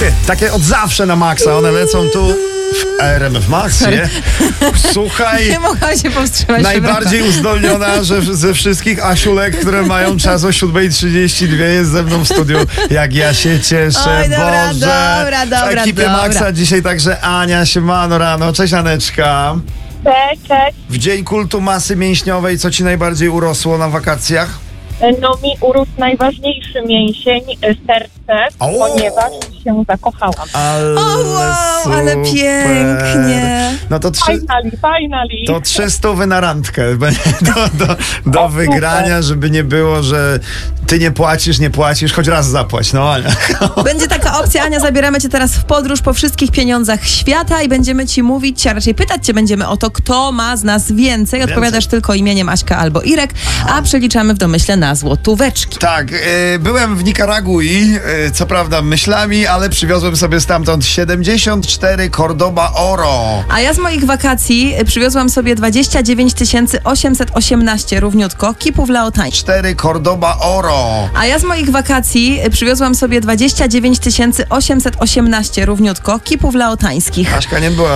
takie od zawsze na maksa, one lecą tu w RMF Max, nie? Słuchaj, Nie mogłam się powstrzymać. najbardziej uzdolniona ze wszystkich Asiulek, które mają czas o 7:32 jest ze mną w studiu. Jak ja się cieszę, Oj, dobra, Boże. dobra, w ekipie dobra. Maxa dzisiaj także Ania, siemano rano. Cześć Aneczka. Cześć. W Dzień Kultu Masy Mięśniowej, co ci najbardziej urosło na wakacjach? No mi urósł najważniejszy mięsień, serce, O! ponieważ się zakochałam. Ale, O, wow, ale super. pięknie. No to Finally. to 300 na randkę do wygrania, żeby nie było, że ty nie płacisz, choć raz zapłać. No Ania. Będzie taka opcja, Ania, zabieramy cię teraz w podróż po wszystkich pieniądzach świata i będziemy ci mówić, a raczej pytać cię będziemy o to, kto ma z nas więcej. Odpowiadasz tylko imieniem Aśka albo Irek, a przeliczamy w domyśle na złotóweczki. Tak, byłem w Nikaragui, co prawda myślami, ale przywiozłem sobie stamtąd 74 Cordoba Oro. A ja z moich wakacji przywiozłam sobie 29 818 równiutko kipów laotańskich. 4 Cordoba Oro. A ja z moich wakacji przywiozłam sobie 29 818 równiutko kipów laotańskich. Aśka nie była